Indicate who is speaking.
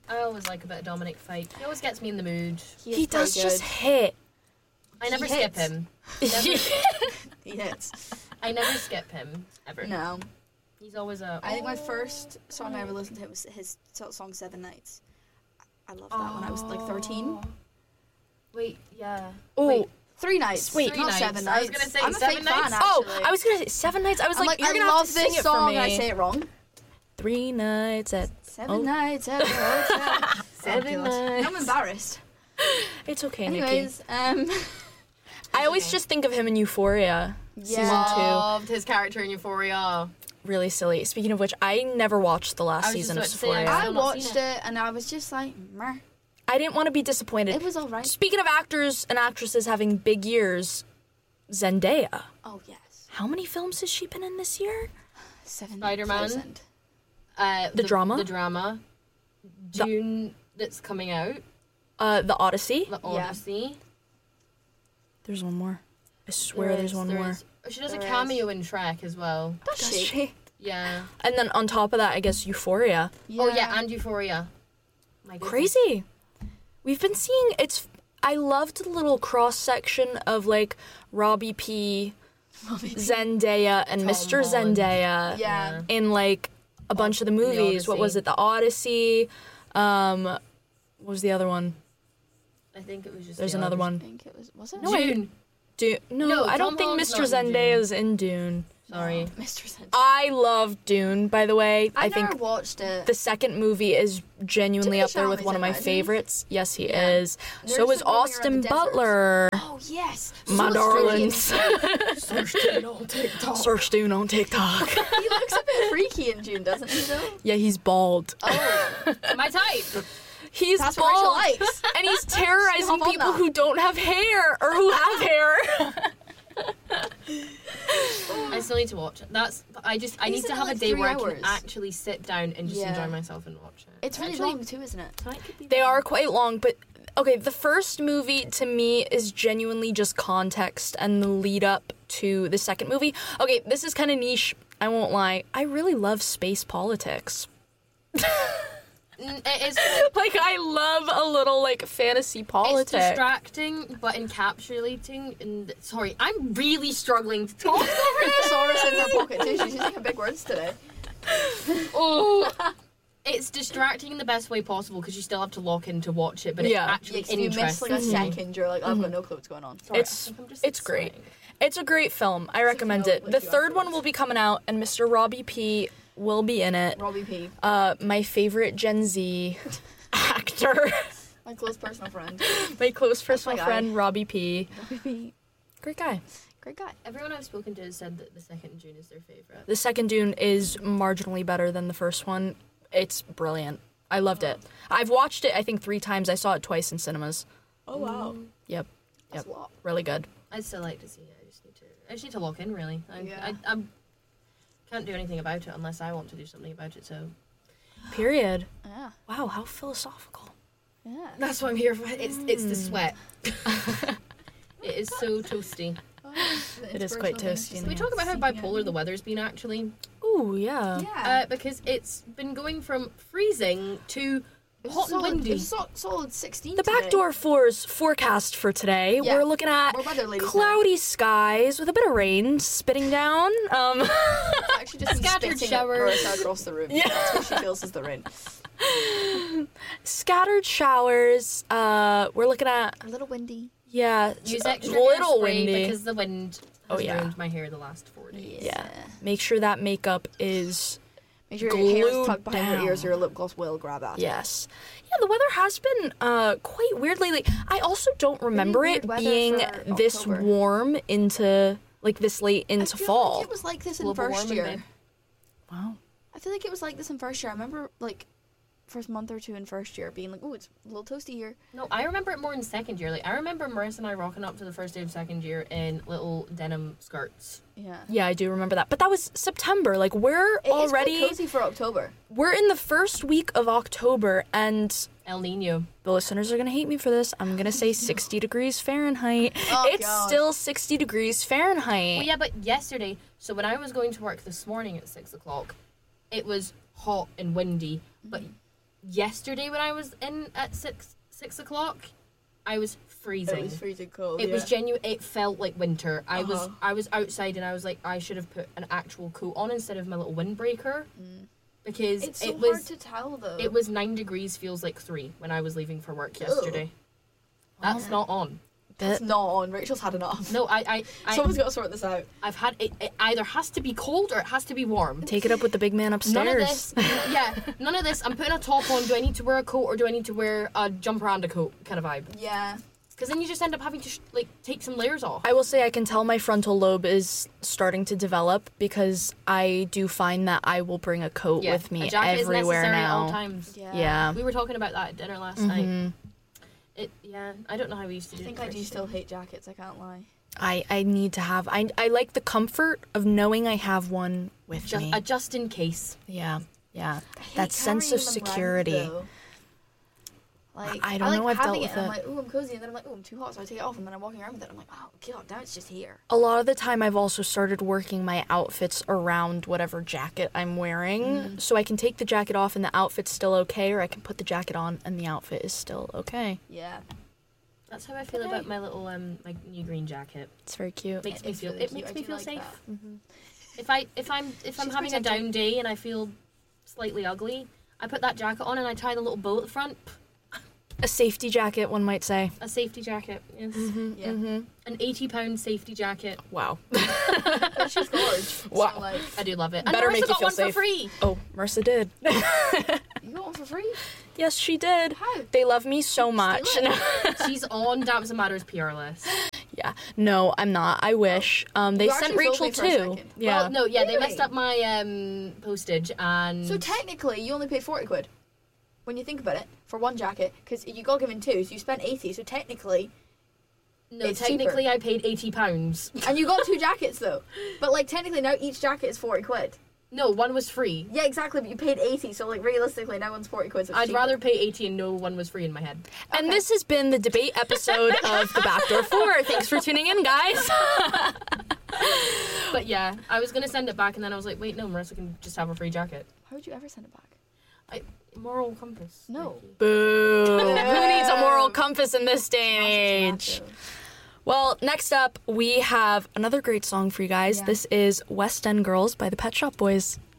Speaker 1: I always like a bit of Dominic Fike. He always gets me in the mood.
Speaker 2: He does just hit.
Speaker 1: I never skip him.
Speaker 3: He hits.
Speaker 1: I never skip him, ever.
Speaker 3: No.
Speaker 1: He's always a...
Speaker 3: I think my first song I ever listened to was his song 7 Nights. I loved that when I was like 13.
Speaker 1: Wait, yeah.
Speaker 2: Oh,
Speaker 1: Wait.
Speaker 3: 3 nights.
Speaker 2: Wait,
Speaker 3: not
Speaker 1: 3 nights.
Speaker 3: 7
Speaker 1: I
Speaker 3: nights.
Speaker 1: was gonna say
Speaker 3: I'm a
Speaker 1: 7
Speaker 3: fake
Speaker 1: nights.
Speaker 3: fan, actually.
Speaker 2: I was gonna say 7 nights. I was
Speaker 3: I'm
Speaker 2: like,
Speaker 3: I
Speaker 2: you're gonna
Speaker 3: love
Speaker 2: have to sing
Speaker 3: this
Speaker 2: it
Speaker 3: song
Speaker 2: for me.
Speaker 3: and I say it wrong.
Speaker 2: 3 nights at
Speaker 3: 7 nights at the hotel.
Speaker 2: 7 nights.
Speaker 3: I'm embarrassed.
Speaker 2: It's okay, Nikki.
Speaker 3: Anyways,
Speaker 2: I always just think of him in Euphoria. Season 2.
Speaker 1: Loved his character in Euphoria.
Speaker 2: Really silly. Speaking of which, I never watched the last season of Euphoria.
Speaker 3: I
Speaker 1: I've not
Speaker 3: watched
Speaker 1: seen
Speaker 3: it and I was just like, meh.
Speaker 2: I didn't want to be disappointed.
Speaker 3: It was alright.
Speaker 2: Speaking of actors and actresses having big years, Zendaya.
Speaker 3: Oh, yes.
Speaker 2: How many films has she been in this year?
Speaker 3: 7,000.
Speaker 1: Spider-Man.
Speaker 2: The drama?
Speaker 1: The drama. Dune that's coming out.
Speaker 2: The Odyssey.
Speaker 1: The Odyssey.
Speaker 2: There's one more. I swear there's one more.
Speaker 1: She does a
Speaker 3: There
Speaker 1: cameo in Shrek as well.
Speaker 3: Does she?
Speaker 1: Yeah.
Speaker 2: And then on top of that, I guess Euphoria.
Speaker 1: Oh, yeah, and Euphoria. My goodness.
Speaker 2: Crazy. We've been seeing, I loved the little cross-section of, like, Robbie P., Zendaya, and
Speaker 1: Tom
Speaker 2: Mr.
Speaker 1: Holland.
Speaker 3: Yeah.
Speaker 2: Zendaya in, like, a bunch of the movies. What
Speaker 1: Odyssey.
Speaker 2: was it? The Odyssey. What was the other one?
Speaker 1: I think it was just...
Speaker 2: There's
Speaker 1: the
Speaker 2: another
Speaker 3: I
Speaker 2: one.
Speaker 3: think it was it?
Speaker 2: No, wait.
Speaker 1: Dune.
Speaker 2: No,
Speaker 1: No,
Speaker 2: I don't
Speaker 1: Tom
Speaker 2: think
Speaker 1: Holland's
Speaker 2: Mr.
Speaker 1: not in Dune.
Speaker 2: Zendaya's in Dune.
Speaker 1: Sorry.
Speaker 3: Mr. Zendaya.
Speaker 2: I love Dune, by the way.
Speaker 3: I
Speaker 2: I
Speaker 3: never
Speaker 2: think
Speaker 3: watched it.
Speaker 2: the second movie is genuinely
Speaker 3: Timothée
Speaker 2: up there with
Speaker 3: Chalamet's
Speaker 2: one of
Speaker 3: in
Speaker 2: my
Speaker 3: that, isn't he?
Speaker 2: favorites. Yes, he
Speaker 3: Yeah.
Speaker 2: is.
Speaker 3: There's
Speaker 2: So is
Speaker 3: the one where you're in
Speaker 2: Austin
Speaker 3: the desert.
Speaker 2: Butler.
Speaker 3: Oh, yes.
Speaker 2: My
Speaker 3: So
Speaker 2: darlings.
Speaker 1: Search Dune on TikTok.
Speaker 2: Search Dune on TikTok.
Speaker 3: He looks a bit freaky in June, doesn't he, though?
Speaker 2: Yeah, he's bald.
Speaker 3: Oh,
Speaker 1: My type.
Speaker 2: He's
Speaker 3: that's what Rachel
Speaker 2: bald.
Speaker 3: likes.
Speaker 2: And he's terrorizing
Speaker 3: Hop on
Speaker 2: people
Speaker 3: that.
Speaker 2: who don't have hair or who have hair.
Speaker 1: I still need to watch it. I
Speaker 3: He's
Speaker 1: need
Speaker 3: in
Speaker 1: to
Speaker 3: it
Speaker 1: have
Speaker 3: like
Speaker 1: a day
Speaker 3: 3
Speaker 1: where I
Speaker 3: hours.
Speaker 1: can actually sit down and just
Speaker 3: Yeah.
Speaker 1: enjoy myself and watch it.
Speaker 3: It's really
Speaker 1: Actually,
Speaker 3: long, too, isn't it?
Speaker 1: tonight could be
Speaker 2: They
Speaker 1: fun.
Speaker 2: are quite long, but okay, the first movie to me is genuinely just context and the lead up to the second movie. Okay, this is kind of niche, I won't lie. I really love space politics.
Speaker 1: It is
Speaker 2: Like, I love a little, like, fantasy
Speaker 1: it's
Speaker 2: politics.
Speaker 1: distracting but encapsulating. And sorry, I'm really struggling to talk.
Speaker 3: Thesaurus in her pocket, too. She's using her big words today.
Speaker 1: Oh, it's distracting in the best way possible because you still have to lock in to watch it, but
Speaker 2: Yeah.
Speaker 1: it's actually
Speaker 3: If you miss, like, a
Speaker 1: interesting.
Speaker 3: second, you're like, I've got no clue what's going on. Sorry.
Speaker 2: It's great. It's a great film. I recommend it. The third one will be coming out, and Mr. Robbie P. will be in it.
Speaker 3: Robbie P.
Speaker 2: My favorite Gen Z actor.
Speaker 3: My close personal friend.
Speaker 2: My close personal
Speaker 3: my guy.
Speaker 2: friend, Robbie P.
Speaker 3: Robbie P.
Speaker 2: Great guy.
Speaker 3: Great guy.
Speaker 1: Everyone I've spoken to has said that the second June is their favorite.
Speaker 2: The second Dune is marginally better than the first one. It's brilliant. I loved it. I've watched it, I think, 3 times. I saw it twice in cinemas.
Speaker 3: Oh, wow.
Speaker 2: Yep.
Speaker 3: That's a lot.
Speaker 2: Really good.
Speaker 1: I'd still like to see it. I just need to lock in, really.
Speaker 3: Yeah.
Speaker 1: I can't do anything about it unless I want to do something about it. So
Speaker 2: Period.
Speaker 3: Yeah.
Speaker 2: Wow, how philosophical.
Speaker 3: Yeah.
Speaker 1: that's what I'm here for. It's the sweat. It is so toasty.
Speaker 2: It is quite toasty.
Speaker 1: Can we talk about how bipolar the weather's been actually?
Speaker 2: Ooh, yeah.
Speaker 3: Yeah.
Speaker 1: Because it's been going from freezing to hot and windy.
Speaker 3: It's solid 16
Speaker 2: The
Speaker 3: today.
Speaker 2: Backdoor Fours forecast for today,
Speaker 3: Yeah.
Speaker 2: we're looking at
Speaker 3: We're weather ladies now.
Speaker 2: cloudy skies with a bit of rain spitting down.
Speaker 3: It's actually just
Speaker 1: Scattered
Speaker 3: spitting
Speaker 1: showers.
Speaker 3: at Marissa across the room.
Speaker 2: Yeah.
Speaker 3: That's what she feels is the rain.
Speaker 2: Scattered showers. We're looking at,
Speaker 3: A little windy.
Speaker 2: yeah,
Speaker 1: Use
Speaker 2: a
Speaker 1: extra
Speaker 2: little
Speaker 1: hairspray
Speaker 2: windy.
Speaker 1: because the wind
Speaker 2: Oh,
Speaker 1: has
Speaker 2: yeah.
Speaker 1: ruined my hair the last 4 days.
Speaker 2: Yeah. Make sure that makeup is
Speaker 3: Make sure your hair is
Speaker 2: Glued
Speaker 3: tucked behind your ears
Speaker 2: down.
Speaker 3: or your lip gloss will grab that.
Speaker 2: yes. Yeah, the weather has been quite weird lately. I also don't remember
Speaker 3: weird
Speaker 2: it
Speaker 3: weather
Speaker 2: being
Speaker 3: for
Speaker 2: this
Speaker 3: October.
Speaker 2: warm into like this late into
Speaker 3: I feel
Speaker 2: fall.
Speaker 3: like it was like this in
Speaker 1: Global
Speaker 3: first
Speaker 1: warming,
Speaker 3: year.
Speaker 1: babe.
Speaker 2: Wow.
Speaker 3: I feel like it was like this in first year. I remember like first month or two in first year being like, oh, it's a little toasty here.
Speaker 1: No, I remember it more in second year. Like I remember Marissa and I rocking up to the first day of second year in little denim skirts.
Speaker 3: Yeah.
Speaker 2: Yeah, I do remember that. But that was September. Like we're
Speaker 3: It is
Speaker 2: already
Speaker 3: quite cozy for October.
Speaker 2: we're in the first week of October and
Speaker 1: El Nino.
Speaker 2: the listeners are going to hate me for this. I'm going to say 60 degrees Fahrenheit.
Speaker 3: Oh,
Speaker 2: It's
Speaker 3: God.
Speaker 2: still 60 degrees Fahrenheit.
Speaker 1: Well, yeah, but yesterday, so when I was going to work this morning at 6 o'clock, it was hot and windy, but yesterday when I was in at 6 o'clock, I was freezing.
Speaker 3: It was freezing cold.
Speaker 1: It was genuine. It felt like winter. I
Speaker 3: Uh-huh.
Speaker 1: was outside and I was like, I should have put an actual coat on instead of my little windbreaker, because
Speaker 3: It's so
Speaker 1: it
Speaker 3: hard
Speaker 1: was
Speaker 3: to tell though.
Speaker 1: it was 9 degrees, feels like 3 when I was leaving for work yesterday. That's not on.
Speaker 3: It's not on. Rachel's had enough.
Speaker 1: No,
Speaker 3: Someone's got to sort this out.
Speaker 1: I've had it. It either has to be cold or it has to be warm.
Speaker 2: Take it up with the big man upstairs.
Speaker 1: None of this. Yeah, none of this. I'm putting a top on. Do I need to wear a coat or do I need to wear a jumper and a coat kind of vibe?
Speaker 3: Yeah.
Speaker 1: Because then you just end up having to take some layers off.
Speaker 2: I will say I can tell my frontal lobe is starting to develop because I do find that I will bring a coat with
Speaker 1: a
Speaker 2: me
Speaker 1: jacket
Speaker 2: everywhere
Speaker 1: is necessary
Speaker 2: now.
Speaker 1: at all times.
Speaker 2: Yeah.
Speaker 1: We were talking about that at dinner last night. I don't know how we used to do
Speaker 3: I
Speaker 1: it.
Speaker 3: think I do still hate jackets, I can't lie.
Speaker 2: I need to have I like the comfort of knowing I have one with me.
Speaker 1: Just in case.
Speaker 2: Yeah.
Speaker 3: I hate
Speaker 2: That sense of
Speaker 3: carrying them around,
Speaker 2: security.
Speaker 3: though. Like,
Speaker 2: I don't know,
Speaker 3: like
Speaker 2: I've
Speaker 3: having
Speaker 2: dealt
Speaker 3: it and
Speaker 2: with
Speaker 3: I'm like, ooh, I'm cozy, and then I'm like, ooh, I'm too hot, so I take it off, and then I'm walking around with it, I'm like, oh god, now it's just here.
Speaker 2: A lot of the time I've also started working my outfits around whatever jacket I'm wearing. So I can take the jacket off and the outfit's still okay, or I can put the jacket on and the outfit is still okay.
Speaker 3: Yeah.
Speaker 1: That's how I feel about my little my new green jacket.
Speaker 2: It's very cute.
Speaker 1: Makes me
Speaker 3: It's
Speaker 1: feel
Speaker 3: really
Speaker 1: it
Speaker 3: cute.
Speaker 1: makes
Speaker 3: I
Speaker 1: me
Speaker 3: do
Speaker 1: feel
Speaker 3: like
Speaker 1: safe.
Speaker 3: that.
Speaker 1: If I'm
Speaker 3: She's
Speaker 1: having a down day and I feel slightly ugly, I put that jacket on and I tie the little bow at the front.
Speaker 2: A safety jacket, one might say.
Speaker 1: A safety jacket, yes.
Speaker 3: Yeah.
Speaker 1: An £80 safety jacket.
Speaker 2: Wow.
Speaker 3: But she's gorge.
Speaker 2: Wow.
Speaker 3: So, like,
Speaker 1: I do love it. And
Speaker 2: Better
Speaker 1: Marissa
Speaker 2: make you
Speaker 1: got
Speaker 2: feel
Speaker 1: one
Speaker 2: safe.
Speaker 1: for free.
Speaker 2: Oh, Marissa did.
Speaker 3: you got one for free?
Speaker 2: Yes, she did.
Speaker 3: How?
Speaker 2: They love me so much.
Speaker 1: She's on Damps and Matters PR list.
Speaker 2: Yeah. No, I'm not. I wish. They
Speaker 3: You
Speaker 2: sent
Speaker 3: actually
Speaker 2: Rachel
Speaker 3: fooled me for a
Speaker 2: too.
Speaker 3: second.
Speaker 2: Yeah.
Speaker 1: Well, no, yeah, they
Speaker 3: Really?
Speaker 1: messed up my postage and
Speaker 3: So technically, you only paid 40 quid. When you think about it, for one jacket, because you got given two, so you spent 80, so technically,
Speaker 1: no,
Speaker 3: it's
Speaker 1: technically I paid £80.
Speaker 3: and you got two jackets though. But like technically now each jacket is 40 quid.
Speaker 1: No, one was free.
Speaker 3: Yeah, exactly, but you paid 80, so like realistically now one's 40 quid. So it's
Speaker 1: I'd
Speaker 3: cheaper.
Speaker 1: rather pay 80 and no one was free in my head.
Speaker 2: And this has been the debate episode of The Backdoor 4. Thanks for tuning in, guys.
Speaker 1: But yeah, I was gonna send it back and then I was like, wait, no, Marissa can just have a free jacket.
Speaker 3: How would you ever send it back?
Speaker 1: Moral compass.
Speaker 3: No.
Speaker 1: Nikki.
Speaker 2: Boo. Who needs a moral compass in this day and age? Well, next up, we have another great song for you guys.
Speaker 3: Yeah.
Speaker 2: This is West End Girls by the Pet Shop Boys.